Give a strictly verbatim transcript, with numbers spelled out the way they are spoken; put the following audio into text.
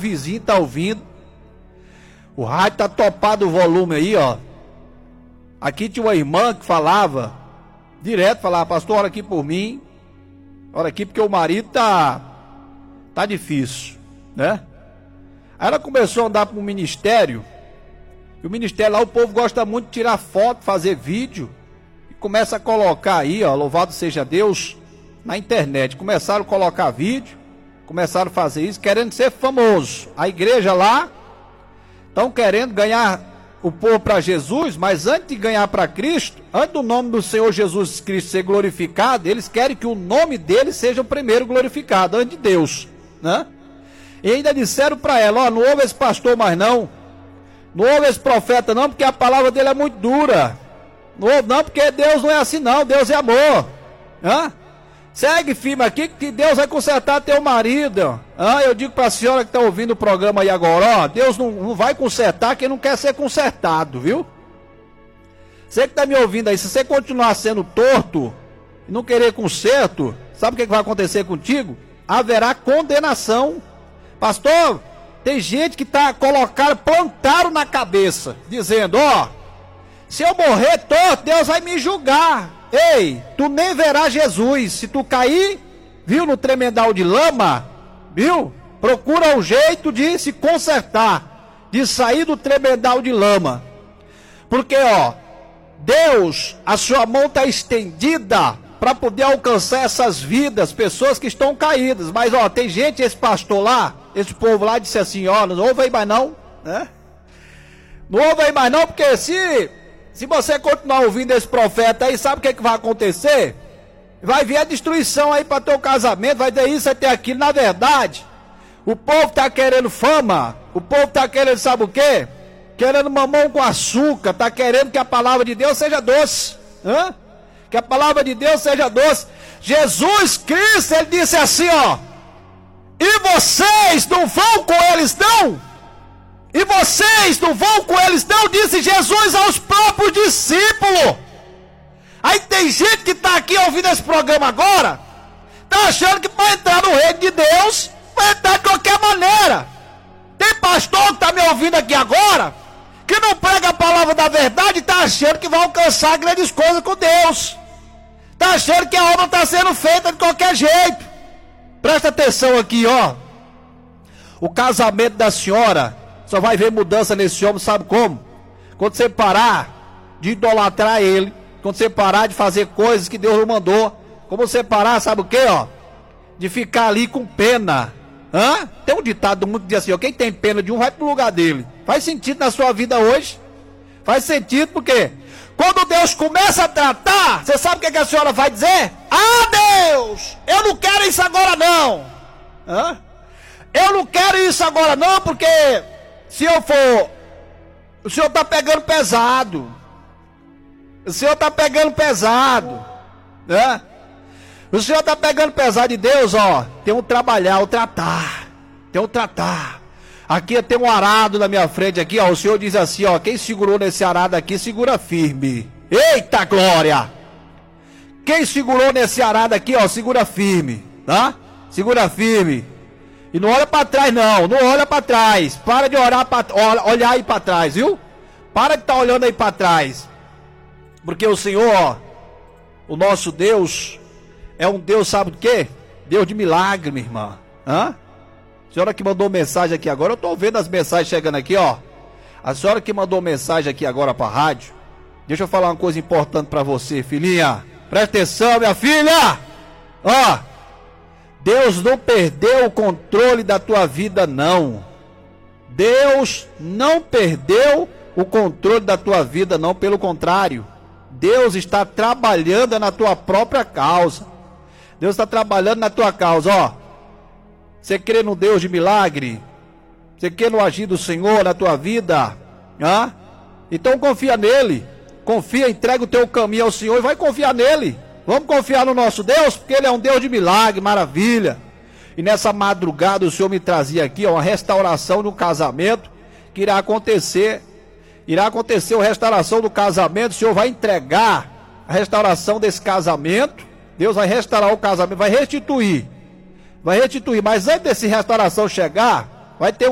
vizinho tá ouvindo. O rádio tá topado o volume aí, ó. Aqui tinha uma irmã que falava, direto, falava, pastor, ora aqui por mim. Ora aqui porque o marido tá, tá difícil, né? Aí ela começou a andar pro ministério. E o ministério lá, o povo gosta muito de tirar foto, fazer vídeo. E começa a colocar aí, ó, louvado seja Deus, na internet. Começaram a colocar vídeo, começaram a fazer isso, querendo ser famoso. A igreja lá, estão querendo ganhar o povo para Jesus, mas antes de ganhar para Cristo, antes do nome do Senhor Jesus Cristo ser glorificado, eles querem que o nome dele seja o primeiro glorificado, antes de Deus, né? E ainda disseram para ela, ó, não ouve esse pastor mais não, não ouve esse profeta não, porque a palavra dele é muito dura, não ouve não, porque Deus não é assim não, Deus é amor, né? Segue firme aqui que Deus vai consertar teu marido. Ah, eu digo para a senhora que está ouvindo o programa aí agora, ó, Deus não, não vai consertar quem não quer ser consertado, viu? Você que está me ouvindo aí, se você continuar sendo torto e não querer conserto, sabe o que, que vai acontecer contigo? Haverá condenação. Pastor, tem gente que está colocando, plantaram na cabeça, dizendo, ó, se eu morrer torto, Deus vai me julgar. Ei, tu nem verás Jesus. Se tu cair, viu, no tremedal de lama, viu? Procura um jeito de se consertar, de sair do tremedal de lama. Porque, ó, Deus, a sua mão está estendida para poder alcançar essas vidas, pessoas que estão caídas. Mas, ó, tem gente, esse pastor lá, esse povo lá disse assim, ó, não ouve aí mais não, né? Não ouve aí mais não, porque se... Se você continuar ouvindo esse profeta aí, sabe o que, é que vai acontecer? Vai vir a destruição aí para teu casamento, vai ter isso, vai ter aquilo. Na verdade, o povo está querendo fama, o povo está querendo, sabe o quê? Querendo mamão com açúcar, está querendo que a palavra de Deus seja doce. Hã? Que a palavra de Deus seja doce. Jesus Cristo, ele disse assim, ó, e vocês não vão com eles não? E vocês não vão com eles não, disse Jesus aos próprios discípulos. Aí tem gente que está aqui ouvindo esse programa agora, está achando que para entrar no reino de Deus, vai entrar de qualquer maneira. Tem pastor que está me ouvindo aqui agora, que não prega a palavra da verdade, e está achando que vai alcançar grandes coisas com Deus. Está achando que a obra está sendo feita de qualquer jeito. Presta atenção aqui, ó. O casamento da senhora só vai ver mudança nesse homem, sabe como? Quando você parar de idolatrar ele, quando você parar de fazer coisas que Deus não mandou, quando você parar, sabe o que, ó? De ficar ali com pena. Hã? Tem um ditado do mundo que diz assim, ó, quem tem pena de um vai pro lugar dele. Faz sentido na sua vida hoje? Faz sentido porque quando Deus começa a tratar, você sabe o que, que a senhora vai dizer? Ah, Deus, eu não quero isso agora não. Hã? Eu não quero isso agora não, porque se eu for, o senhor está pegando pesado. O senhor está pegando pesado, né? O senhor está pegando pesado de Deus, ó. Tem um trabalhar, um tratar. Tem um tratar. Aqui tem um arado na minha frente aqui, ó. O senhor diz assim, ó. Quem segurou nesse arado aqui, segura firme. Eita glória! Quem segurou nesse arado aqui, ó, segura firme, tá? Segura firme. E não olha para trás não, não olha para trás. Para de olhar para olhar aí para trás, viu? Para de estar tá olhando aí para trás. Porque o Senhor, ó, o nosso Deus é um Deus, sabe do quê? Deus de milagre, minha irmã. Hã? A senhora que mandou mensagem aqui agora, eu tô vendo as mensagens chegando aqui, ó. A senhora que mandou mensagem aqui agora para a rádio, deixa eu falar uma coisa importante para você, filhinha. Presta atenção, minha filha. Ó. Deus não perdeu o controle da tua vida, não. Deus não perdeu o controle da tua vida, não. Pelo contrário, Deus está trabalhando na tua própria causa. Deus está trabalhando na tua causa, ó. Você crê no Deus de milagre? Você crê no agir do Senhor na tua vida? Hã? Então confia nele. Confia, entrega o teu caminho ao Senhor e vai confiar nele. Vamos confiar no nosso Deus, porque Ele é um Deus de milagre, maravilha. E nessa madrugada o Senhor me trazia aqui, ó, uma restauração no casamento que irá acontecer. Irá acontecer a restauração do casamento. O Senhor vai entregar a restauração desse casamento. Deus vai restaurar o casamento, vai restituir. Vai restituir, mas antes dessa restauração chegar, vai ter